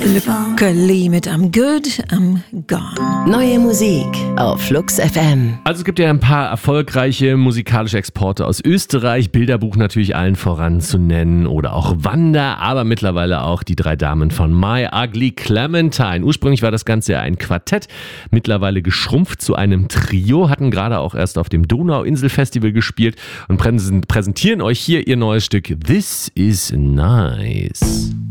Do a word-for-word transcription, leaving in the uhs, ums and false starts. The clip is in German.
Lückeli mit I'm Good, I'm Gone. Neue Musik auf Flux F M. Also es gibt ja ein paar erfolgreiche musikalische Exporte aus Österreich. Bilderbuch natürlich allen voran zu nennen oder auch Wanda, aber mittlerweile auch die drei Damen von My Ugly Clementine. Ursprünglich war das Ganze ja ein Quartett, mittlerweile geschrumpft zu einem Trio, hatten gerade auch erst auf dem Donauinsel-Festival gespielt und präsentieren euch hier ihr neues Stück This is Nice.